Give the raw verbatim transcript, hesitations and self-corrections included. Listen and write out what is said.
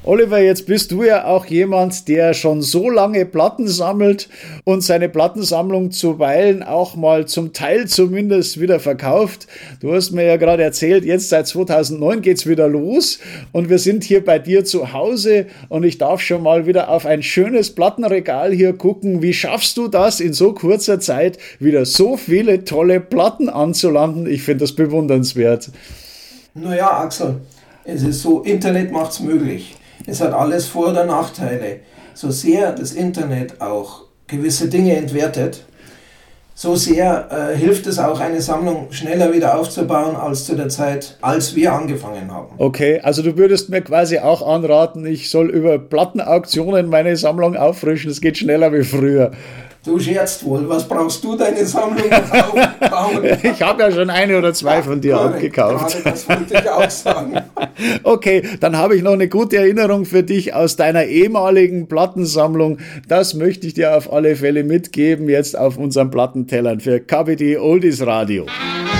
Oliver, jetzt bist du ja auch jemand, der schon so lange Platten sammelt und seine Plattensammlung zuweilen auch mal zum Teil zumindest wieder verkauft. Du hast mir ja gerade erzählt, jetzt seit zweitausendneun geht's wieder los und wir sind hier bei dir zu Hause und ich darf schon mal wieder auf ein schönes Plattenregal hier gucken. Wie schaffst du das, in so kurzer Zeit wieder so viele tolle Platten anzulanden? Ich finde das bewundernswert. Naja, Axel, es ist so, Internet macht's möglich. Es hat alles Vor- oder Nachteile. So sehr das Internet auch gewisse Dinge entwertet, so sehr äh, hilft es auch, eine Sammlung schneller wieder aufzubauen als zu der Zeit, als wir angefangen haben. Okay, also du würdest mir quasi auch anraten, ich soll über Plattenauktionen meine Sammlung auffrischen. Es geht schneller wie früher. Du scherzt wohl, was brauchst du deine Sammlung noch aufbauen? Ich habe ja schon eine oder zwei von dir Correct, abgekauft. Gerade das wollte ich auch sagen. Okay, dann habe ich noch eine gute Erinnerung für dich aus deiner ehemaligen Plattensammlung. Das möchte ich dir auf alle Fälle mitgeben, jetzt auf unseren Plattentellern für K B D Oldies Radio.